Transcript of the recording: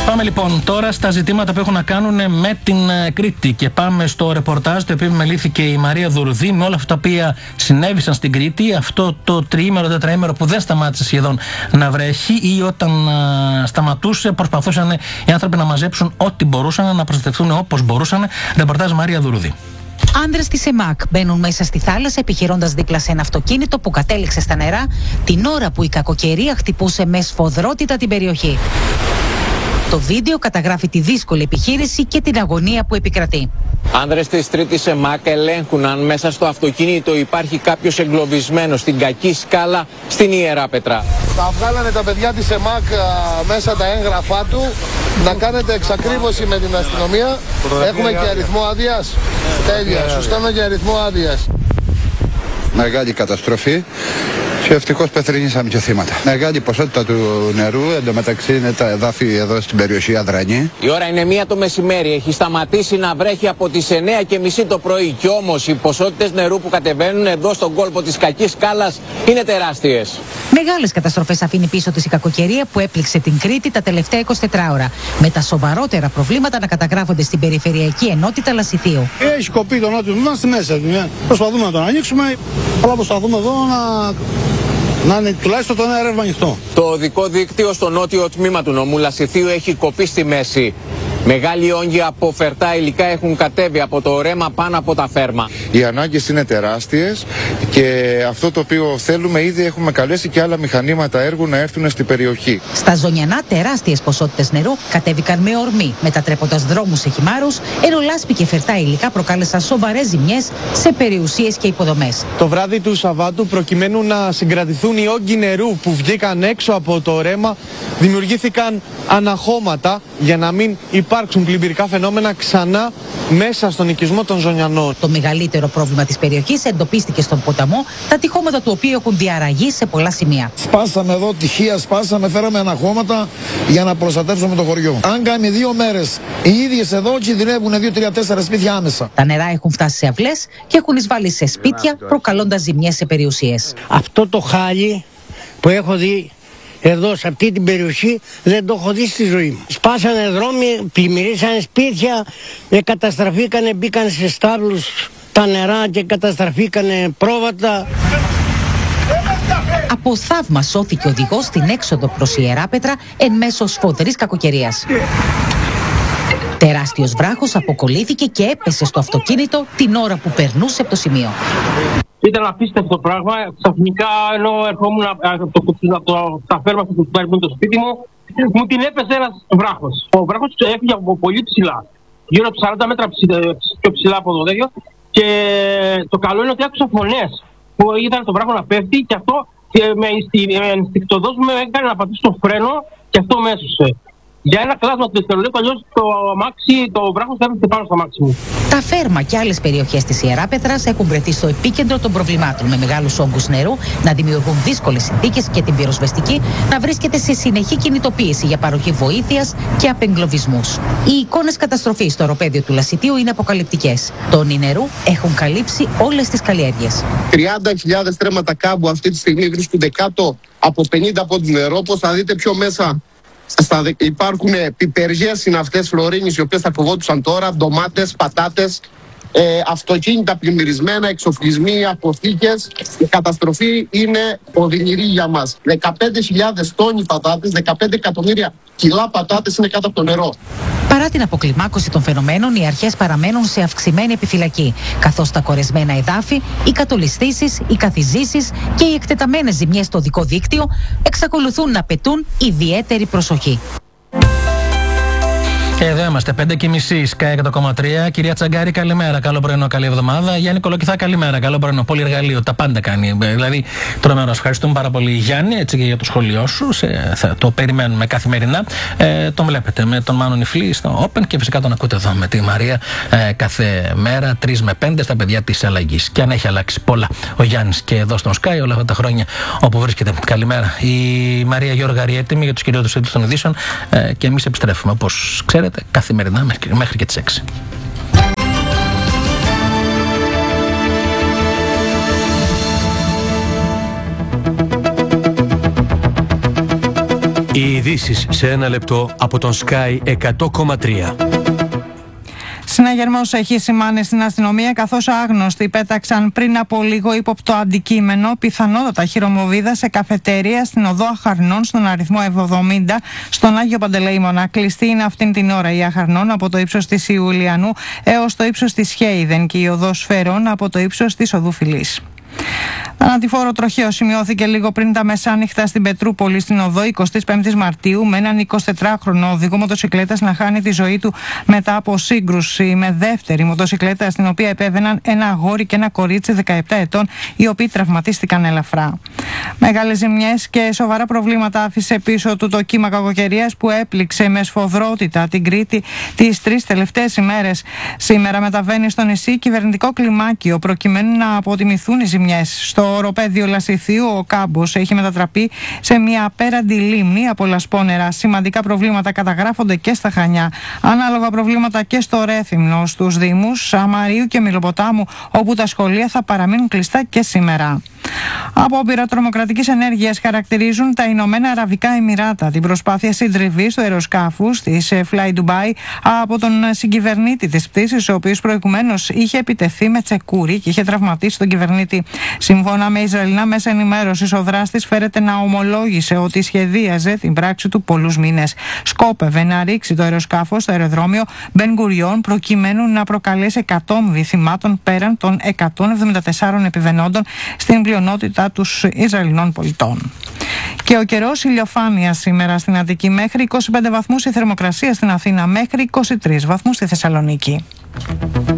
Πάμε λοιπόν τώρα στα ζητήματα που έχουν να κάνουν με την Κρήτη και πάμε στο ρεπορτάζ το οποίο επιμελήθηκε η Μαρία Δουρδή με όλα αυτά τα οποία συνέβησαν στην Κρήτη αυτό το τριήμερο, τετραήμερο που δεν σταμάτησε σχεδόν να βρέχει ή όταν σταματούσε προσπαθούσαν οι άνθρωποι να μαζέψουν ό,τι μπορούσαν, να προστατευτούν όπως μπορούσαν. Ρεπορτάζ Μαρία Δουρδή. Άνδρες της ΕΜΑΚ μπαίνουν μέσα στη θάλασσα επιχειρώντας δίπλα σε ένα αυτοκίνητο που κατέληξε στα νερά την ώρα που η κακοκαιρία χτυπούσε με σφοδρότητα την περιοχή. Το βίντεο καταγράφει τη δύσκολη επιχείρηση και την αγωνία που επικρατεί. Άνδρες της Τρίτης ΕΜΑΚ ελέγχουν αν μέσα στο αυτοκίνητο υπάρχει κάποιος εγκλωβισμένος στην Κακή Σκάλα στην Ιεράπετρα. Θα βγάλανε τα παιδιά της ΕΜΑΚ μέσα τα έγγραφά του, να κάνετε εξακρίβωση με την αστυνομία. Έχουμε και αριθμό άδειας. Τέλεια, σου στέλνω και αριθμό άδειας. Μεγάλη καταστροφή και ευτυχώς πεθρινήσαμε και θύματα. Μεγάλη ποσότητα του νερού, εντωμεταξύ είναι τα εδάφη εδώ στην περιοχή Αδρανή. Η ώρα είναι 1 το μεσημέρι, έχει σταματήσει να βρέχει από τις 9:30 το πρωί κι όμως οι ποσότητες νερού που κατεβαίνουν εδώ στον κόλπο της Κακής Σκάλας είναι τεράστιες. Μεγάλες καταστροφές αφήνει πίσω της η κακοκαιρία που έπληξε την Κρήτη τα τελευταία 24 ώρα, με τα σοβαρότερα προβλήματα να καταγράφονται στην περιφερειακή ενότητα Λασιθίου. Έχει κοπεί το νότιο, είμαστε μέσα. Προσπαθούμε να τον ανοίξουμε, αλλά προσπαθούμε εδώ να είναι τουλάχιστον το ένα ρεύμα ανοιχτό. Το οδικό δίκτυο στο νότιο τμήμα του νομού Λασιθίου έχει κοπεί στη μέση. Μεγάλοι όγκοι από φερτά υλικά έχουν κατέβει από το ρέμα πάνω από τα φέρμα. Οι ανάγκες είναι τεράστιες και αυτό το οποίο θέλουμε, ήδη έχουμε καλέσει και άλλα μηχανήματα έργου να έρθουν στην περιοχή. Στα Ζωνιανά τεράστιες ποσότητες νερού κατέβηκαν με ορμή, μετατρέποντας δρόμους σε χυμάρους, ενώ λάσπη και φερτά υλικά προκάλεσαν σοβαρές ζημιές σε περιουσίες και υποδομές. Το βράδυ του Σαββάτου, προκειμένου να συγκρατηθούν οι όγκοι νερού που βγήκαν έξω από το ρέμα, δημιουργήθηκαν αναχώματα για να μην υπάρξουν πλημμυρικά φαινόμενα ξανά μέσα στον οικισμό των Ζωνιανών. Το μεγαλύτερο πρόβλημα της περιοχής εντοπίστηκε στον ποταμό, τα τυχώματα του οποίου έχουν διαραγεί σε πολλά σημεία. Σπάσαμε εδώ τυχεία, φέραμε αναχώματα για να προστατεύσουμε το χωριό. Αν κάνει 2 μέρες οι ίδιες εδώ κινδυνεύουν 2-3-4 σπίτια άμεσα. Τα νερά έχουν φτάσει σε αυλές και έχουν εισβάλει σε σπίτια, προκαλώντας ζημιές σε περιουσίες. Αυτό το χάλι που έχω δει εδώ σε αυτή την περιοχή δεν το έχω δει στη ζωή μου. Σπάσανε δρόμοι, πλημμυρίσανε σπίτια, καταστραφήκανε, μπήκαν σε στάβλους τα νερά και καταστραφήκανε πρόβατα. Από θαύμα σώθηκε ο οδηγός στην έξοδο προς Ιεράπετρα εν μέσω σφοδρής κακοκαιρίας. Τεράστιος βράχος αποκολλήθηκε και έπεσε στο αυτοκίνητο την ώρα που περνούσε από το σημείο. Ήταν απίστευτο πράγμα. Ξαφνικά, ενώ ερχόμουν από τα φέρμα που παίρνουν το σπίτι μου, μου την έπεσε ένας βράχος. Ο βράχος έφυγε από πολύ ψηλά. Γύρω από 40 μέτρα πιο ψηλά από το δέντρο. Και το καλό είναι ότι άκουσα φωνές που ήταν το βράχο να πέφτει και αυτό με ενστικτωδώς με έκανε να πατήσω το φρένο και αυτό με έσωσε. Για ένα κλάσμα του δευτερολέπτου, αλλιώς το βράχος θα έρθει πάνω στο αμάξι μου. Τα φέρμα και άλλες περιοχές της Ιεράπετρας έχουν βρεθεί στο επίκεντρο των προβλημάτων, με μεγάλους όγκους νερού να δημιουργούν δύσκολες συνθήκες και την πυροσβεστική να βρίσκεται σε συνεχή κινητοποίηση για παροχή βοήθειας και απεγκλωβισμούς. Οι εικόνες καταστροφής στο οροπέδιο του Λασιτίου είναι αποκαλυπτικές. Τόνοι νερού έχουν καλύψει όλες τις καλλιέργειες. 30.000 στρέμματα κάμπου αυτή τη στιγμή βρίσκονται κάτω από 50 πόντους νερό. Όπως θα δείτε πιο μέσα, υπάρχουν πιπεριές συναυτές φλωρίνης οι οποίες θα φοβόντουσαν τώρα, ντομάτες, πατάτες, αυτοκίνητα πλημμυρισμένα, εξοπλισμοί, αποθήκες. Η καταστροφή είναι οδυνηρή για μας. 15.000 τόνοι πατάτες, 15 εκατομμύρια κιλά πατάτες είναι κάτω από το νερό. Παρά την αποκλιμάκωση των φαινομένων, οι αρχές παραμένουν σε αυξημένη επιφυλακή, καθώς τα κορεσμένα εδάφη, οι κατολισθήσεις, οι καθιζήσεις και οι εκτεταμένες ζημιές στο οδικό δίκτυο εξακολουθούν να απαιτούν ιδιαίτερη προσοχή. Και εδώ είμαστε, 5:30, Sky 100,3. Κυρία Τσαγκάρη, καλημέρα. Καλό πρωινό, καλή εβδομάδα. Γιάννη Κολοκυθά, καλημέρα. Καλό πρωινό. Πολύ εργαλείο, τα πάντα κάνει. Δηλαδή, τρομερό. Ευχαριστούμε πάρα πολύ, Γιάννη, έτσι και για το σχόλιο σου. Θα το περιμένουμε καθημερινά. Τον βλέπετε με τον Μάνο Νιφλή στο Open και φυσικά τον ακούτε εδώ με τη Μαρία κάθε μέρα, 3 με 5 στα παιδιά τη αλλαγή. Και αν έχει αλλάξει πολλά ο Γιάννη και εδώ στον Sky όλα αυτά τα χρόνια όπου βρίσκεται. Καλημέρα. Η Μαρία Γιώργαρη έτοιμη για του κυριότερου τίτλου των ειδήσεων και εμεί επιστρέφουμε, όπως ξέρετε, καθημερινά μέχρι και τις 6. Οι ειδήσεις σε ένα λεπτό από τον Sky 100,3. Συναγερμός έχει σημάνει στην αστυνομία, καθώς άγνωστοι πέταξαν πριν από λίγο ύποπτο αντικείμενο, πιθανότατα χειρομοβίδα, σε καφετέρια στην οδό Αχαρνών στον αριθμό 70 στον Άγιο Παντελεήμονα. Κλειστή είναι αυτήν την ώρα η Αχαρνών από το ύψος της Ιουλιανού έως το ύψος της Χέιδεν και η οδός Σφαιρών από το ύψος της οδού Φιλής. Θανατηφόρο τροχαίο σημειώθηκε λίγο πριν τα μεσάνυχτα στην Πετρούπολη, στην οδό 25η Μαρτίου, με έναν 24χρονο οδηγό μοτοσικλέτας να χάνει τη ζωή του μετά από σύγκρουση με δεύτερη μοτοσικλέτα, στην οποία επέβαιναν ένα αγόρι και ένα κορίτσι 17 ετών, οι οποίοι τραυματίστηκαν ελαφρά. Μεγάλες ζημιές και σοβαρά προβλήματα άφησε πίσω του το κύμα κακοκαιρίας που έπληξε με σφοδρότητα την Κρήτη τις 3 τελευταίες ημέρες. Σήμερα μεταβαίνει στο νησί κυβερνητικό κλιμάκιο προκειμένου να αποτιμηθούν οι ζημιές. Στο οροπέδιο Λασιθίου ο κάμπος έχει μετατραπεί σε μια απέραντη λίμνη από λασπόνερα. Σημαντικά προβλήματα καταγράφονται και στα Χανιά. Ανάλογα προβλήματα και στο Ρέθυμνο, στους δήμους Σαμαρίου και Μιλοποτάμου, όπου τα σχολεία θα παραμείνουν κλειστά και σήμερα. Απόπειρα τρομοκρατικής ενέργειας χαρακτηρίζουν τα Ηνωμένα Αραβικά Εμιράτα την προσπάθεια συντριβής του αεροσκάφους της Fly Dubai από τον συγκυβερνήτη της πτήσης, ο οποίος προηγουμένως είχε επιτεθεί με τσεκούρι και είχε τραυματίσει τον κυβερνήτη. Σύμφωνα με Ισραηλινά μέσα ενημέρωσης, ο δράστης φέρεται να ομολόγησε ότι σχεδίαζε την πράξη του πολλούς μήνες. Σκόπευε να ρίξει το αεροσκάφος στο αεροδρόμιο Μπεν Γκουριόν προκειμένου να προκαλέσει εκατόμβοι θυμάτων πέραν των 174 επιβενόντων στην πλειονότητα των Ισραηλινών πολιτών. Και ο καιρός, ηλιοφάνεια σήμερα στην Αττική, μέχρι 25 βαθμούς η θερμοκρασία στην Αθήνα, μέχρι 23 βαθμούς στη Θεσσαλονίκη.